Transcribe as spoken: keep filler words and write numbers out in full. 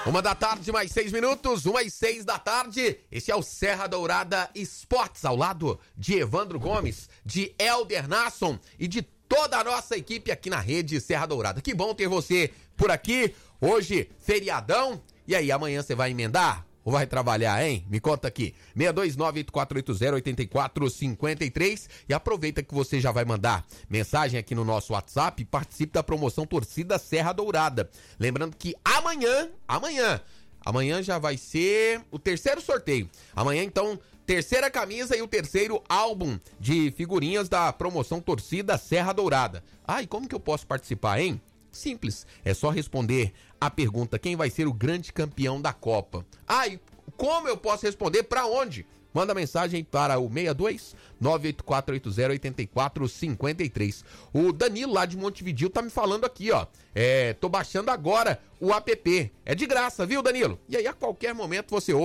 Uma da tarde, mais seis minutos, uma e seis da tarde. Esse é o Serra Dourada Esportes, ao lado de Evandro Gomes, de Elder Nasson e de toda a nossa equipe aqui na rede Serra Dourada. Que bom ter você por aqui. Hoje, feriadão. E aí, amanhã você vai emendar? Ou vai trabalhar, hein? Me conta aqui. seis dois nove, oito quatro oito zero, oito quatro cinco três. E aproveita que você já vai mandar mensagem aqui no nosso WhatsApp e participe da promoção Torcida Serra Dourada. Lembrando que amanhã, amanhã, amanhã já vai ser o terceiro sorteio. Amanhã, então, terceira camisa e o terceiro álbum de figurinhas da promoção Torcida Serra Dourada. Ah, e como que eu posso participar, hein? Simples, é só responder a pergunta: quem vai ser o grande campeão da Copa? Ah, e como eu posso responder? Para onde? Manda mensagem para o seis dois nove oito quatro oito zero oito quatro cinco três. O Danilo lá de Montevidéu tá me falando aqui, ó. É, tô baixando agora o app. É de graça, viu, Danilo? E aí a qualquer momento você ouve.